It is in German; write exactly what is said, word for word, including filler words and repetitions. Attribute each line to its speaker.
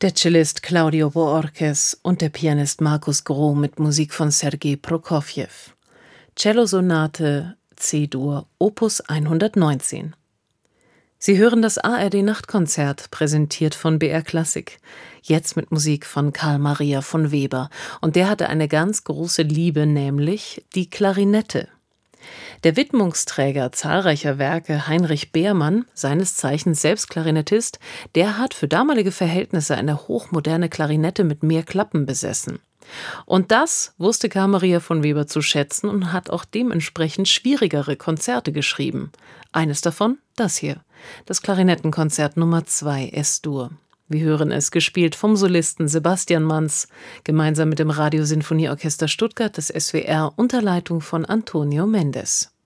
Speaker 1: Der Cellist Claudio Boorques und der Pianist Markus Groh mit Musik von Sergei Prokofjew. Cellosonate C-Dur, Opus hundertneunzehn. Sie hören das A R D-Nachtkonzert, präsentiert von B R Klassik. Jetzt mit Musik von Carl Maria von Weber. Und der hatte eine ganz große Liebe, nämlich die Klarinette. Der Widmungsträger zahlreicher Werke, Heinrich Beermann, seines Zeichens selbst Klarinettist, der hat für damalige Verhältnisse eine hochmoderne Klarinette mit mehr Klappen besessen. Und das wusste Carl Maria von Weber zu schätzen und hat auch dementsprechend schwierigere Konzerte geschrieben. Eines davon, das hier, das Klarinettenkonzert Nummer zwei S-Dur. Wir hören es, gespielt vom Solisten Sebastian Manz, gemeinsam mit dem Radiosinfonieorchester Stuttgart des S W R unter Leitung von Antonio Mendes.